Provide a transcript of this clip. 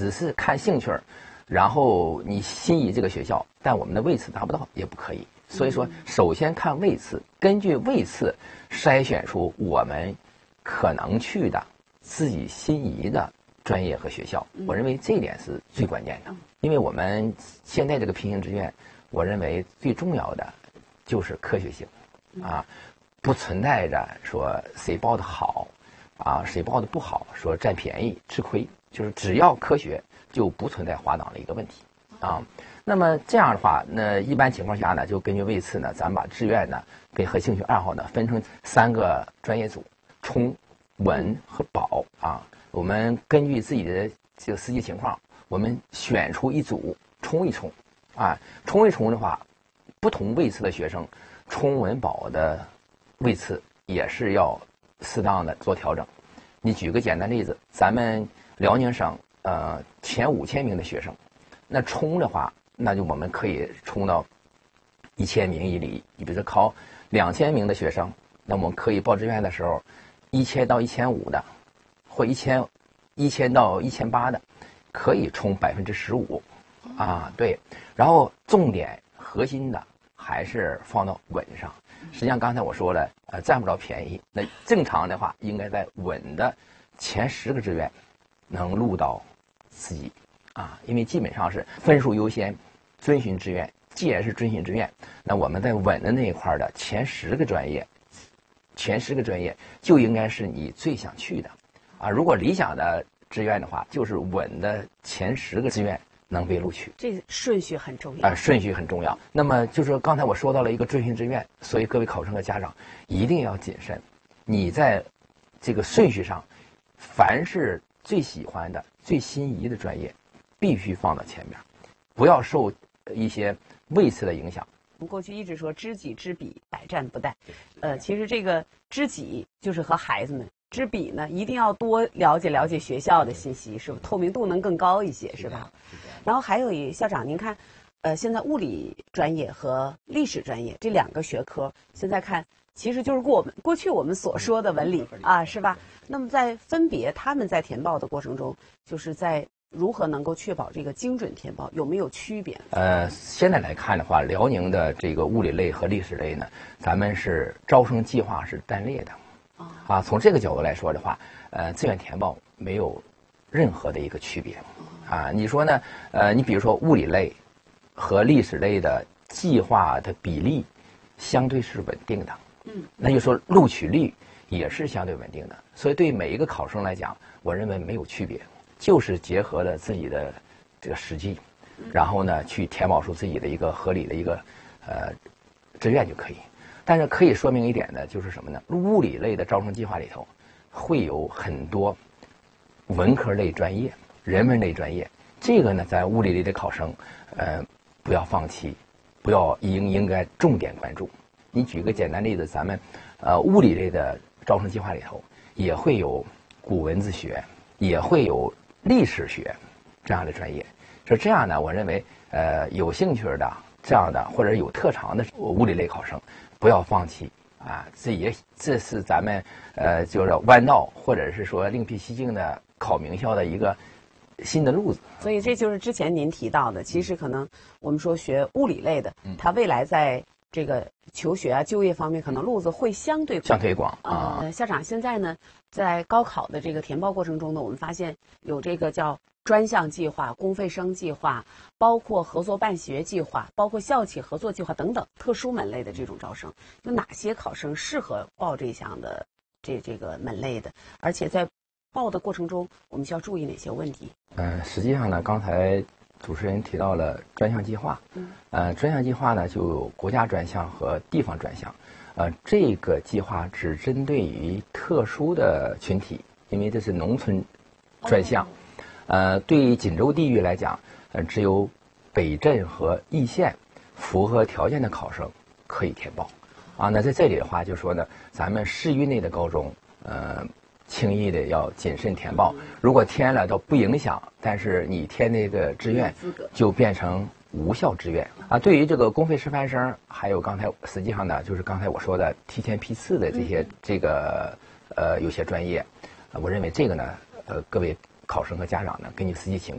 只是看兴趣，然后你心仪这个学校，但我们的位次达不到也不可以。所以说，首先看位次，根据位次筛选出我们可能去的自己心仪的专业和学校。我认为这一点是最关键的，因为我们现在这个平行志愿，我认为最重要的就是科学性，不存在着说谁报的好，谁报的不好，说占便宜吃亏，就是只要科学，就不存在滑档的一个问题，那么这样的话，那一般情况下呢，就根据位次呢，咱们把志愿呢和兴趣爱好呢分成3个专业组，冲、稳和保我们根据自己的这个实际情况，我们选出一组冲一冲，冲一冲的话，不同位次的学生，冲、稳、保的位次也是要适当的做调整。你举个简单例子，咱们辽宁省前5000名的学生，那冲的话，那就我们可以冲到1000名以里。你比如说考2000名的学生，那我们可以报志愿的时候，1000到1500的，或1000到1800的，可以冲15%对。然后重点核心的还是放到稳上。实际上刚才我说了，占不着便宜。那正常的话，应该在稳的前10个志愿能录到自己因为基本上是分数优先，遵循志愿。既然是遵循志愿，那我们在稳的那一块的前10个专业就应该是你最想去的如果理想的志愿的话，就是稳的前10个志愿能被录取。 这顺序很重要顺序很重要。那么就是刚才我说到了一个遵循志愿，所以各位考生和家长一定要谨慎。你在这个顺序上，凡是最喜欢的、最心仪的专业，必须放到前面，不要受一些位次的影响。 我们过去一直说知己知彼，百战不殆。其实这个知己就是和孩子们。知彼呢，一定要多了解学校的信息，是吧？透明度能更高一些，是吧？然后还有校长，您看，现在物理专业和历史专业这2个学科，现在看其实就是过去我们所说的文理是吧？那么在分别他们在填报的过程中，就是在如何能够确保这个精准填报，有没有区别？ 现在来看的话，辽宁的这个物理类和历史类呢，咱们是招生计划是单列的。从这个角度来说的话，志愿填报没有任何的一个区别你说呢？你比如说物理类和历史类的计划的比例相对是稳定的，那就说录取率也是相对稳定的。所以对每一个考生来讲，我认为没有区别，就是结合了自己的这个实际，然后呢去填报出自己的一个合理的一个志愿就可以。但是可以说明一点的就是什么呢？物理类的招生计划里头会有很多文科类专业、人文类专业，这个呢，在物理类的考生，不要放弃，不要应该重点关注。你举个简单例子，咱们物理类的招生计划里头也会有古文字学，也会有历史学这样的专业。是这样呢，我认为有兴趣的这样的或者有特长的物理类考生，不要放弃这是咱们就是弯道或者是说另辟蹊径的考名校的一个新的路子。 所以这就是之前您提到的，其实可能我们说学物理类的，他未来在这个求学就业方面可能路子会相对广校长，现在呢，在高考的这个填报过程中呢，我们发现有这个叫专项计划、公费生计划，包括合作办学计划，包括校企合作计划等等特殊门类的这种招生，有哪些考生适合报这项的这个门类的？而且在报的过程中，我们需要注意哪些问题？ 实际上呢，刚才主持人提到了专项计划，专项计划呢就有国家专项和地方专项，这个计划只针对于特殊的群体，因为这是农村专项。对于锦州地域来讲，只有北镇和易县符合条件的考生可以填报。那在这里的话，就说呢，咱们市域内的高中，轻易的要谨慎填报。如果填了都不影响，但是你填那个志愿就变成无效志愿对于这个公费师范生，还有刚才实际上呢，就是刚才我说的提前批次的这些有些专业，我认为这个呢，各位考生和家长呢，根据实际情况。